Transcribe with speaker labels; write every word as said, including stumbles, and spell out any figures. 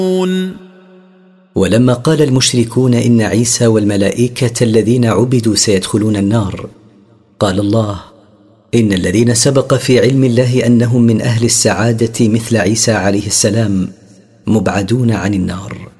Speaker 1: ولما قال المشركون إن عيسى والملائكة الذين عبدوا سيدخلون النار، قال الله: إن الذين سبق في علم الله أنهم من أهل السعادة مثل عيسى عليه السلام مبعدون عن النار.